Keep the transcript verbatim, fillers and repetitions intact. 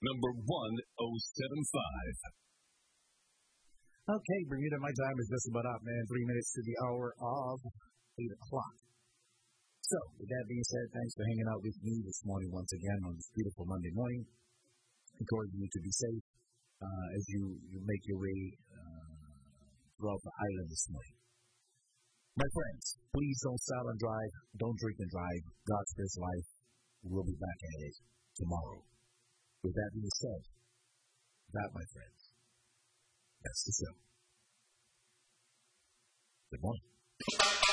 number one oh seven five. Okay, Bermuda, my time is just about up, man. Three minutes to the hour of eight o'clock. So, with that being said, thanks for hanging out with me this morning once again on this beautiful Monday morning. Encouraging you to be safe uh, as you, you make your way uh, throughout the island this morning. My friends, please don't silent drive, don't drink and drive. God's best life. We'll be back at it tomorrow. With that being said, that, my friends, that's the show. Good morning.